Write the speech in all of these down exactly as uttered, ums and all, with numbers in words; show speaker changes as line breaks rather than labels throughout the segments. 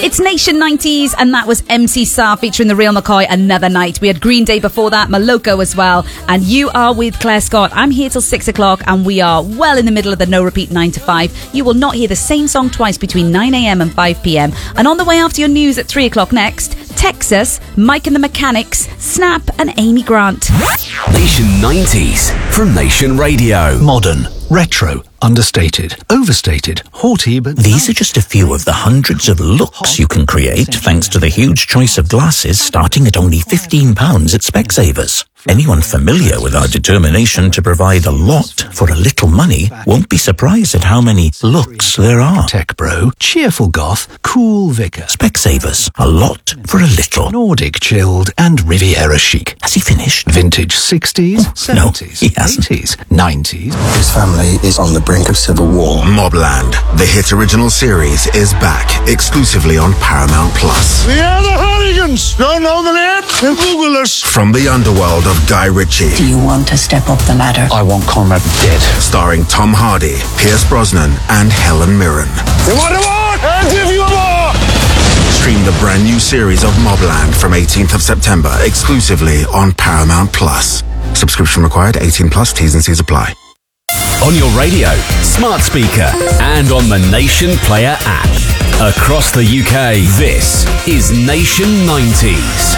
It's Nation nineties, and that was M C Sar featuring The Real McCoy, Another Night. We had Green Day before that, Maloko as well. And you are with Claire Scott. I'm here till six o'clock, and we are well in the middle of the no repeat nine to five. You will not hear the same song twice between nine a.m. and five p.m. And on the way after your news at three o'clock next, Texas, Mike and the Mechanics, Snap and Amy Grant.
Nation nineties from Nation Radio.
Modern, retro, understated, overstated, haughty, but...
These are just a few of the hundreds of looks you can create thanks to the huge choice of glasses starting at only fifteen pounds at Specsavers. Anyone familiar with our determination to provide a lot for a little money won't be surprised at how many looks there are.
Tech bro, cheerful goth, cool vicar.
Specsavers, a lot for a little.
Nordic chilled and Riviera chic.
Has he finished?
Vintage sixties, seventies,
no, he hasn't.
eighties, nineties.
His family is on the brink of civil war.
Mobland, the hit original series, is back exclusively on Paramount Plus.
We are the Hooligans! Don't know the name? Then Google us.
From the underworld of Guy Ritchie.
Do you want to step up the ladder?
I want Conrad dead.
Starring Tom Hardy, Pierce Brosnan, and Helen Mirren.
You want a war? I'll give you a war!
Stream the brand new series of Mobland from eighteenth of September exclusively on Paramount Plus. Subscription required, eighteen plus, T's and C's apply.
On your radio, smart speaker, and on the Nation Player app. Across the U K, this is Nation nineties.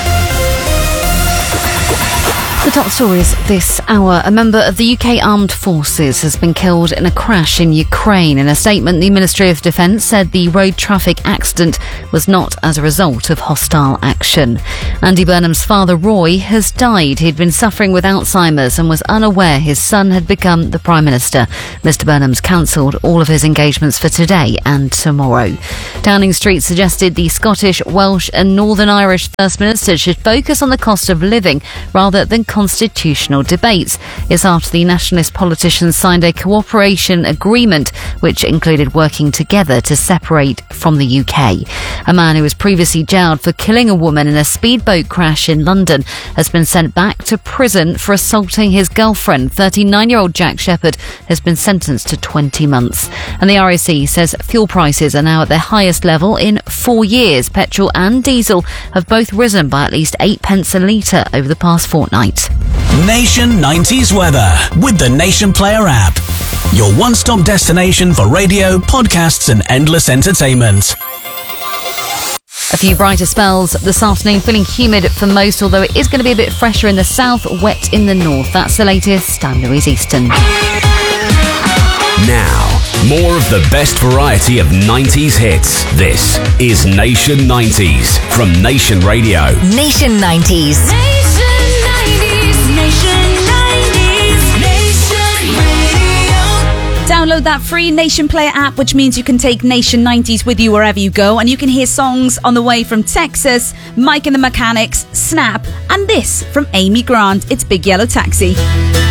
The top stories this hour. A member of the U K Armed Forces has been killed in a crash in Ukraine. In a statement, the Ministry of Defence said the road traffic accident was not as a result of hostile action. Andy Burnham's father, Roy, has died. He'd been suffering with Alzheimer's and was unaware his son had become the Prime Minister. Mister Burnham's cancelled all of his engagements for today and tomorrow. Downing Street suggested the Scottish, Welsh and Northern Irish First Ministers should focus on the cost of living rather than constitutional debates. It's after the nationalist politicians signed a cooperation agreement which included working together to separate from the U K. A man who was previously jailed for killing a woman in a speedboat crash in London has been sent back to prison for assaulting his girlfriend. thirty-nine-year-old Jack Shepherd has been sentenced to twenty months. And the R A C says fuel prices are now at their highest level in four years. Petrol and diesel have both risen by at least eight pence a litre over the past fortnight.
Nation nineties weather with the Nation Player app. Your one-stop destination for radio, podcasts and endless entertainment.
A few brighter spells this afternoon, feeling humid for most, although it is going to be a bit fresher in the south, wet in the north. That's the latest. I'm Louise Easton.
Now, more of the best variety of nineties hits. This is Nation nineties from Nation Radio.
Nation nineties. Nation nineties. Nation nineties. Nation Radio.
Download that free Nation Player app, which means you can take Nation nineties with you wherever you go, and you can hear songs on the way from Texas, Mike and the Mechanics, Snap, and this from Amy Grant. It's Big Yellow Taxi.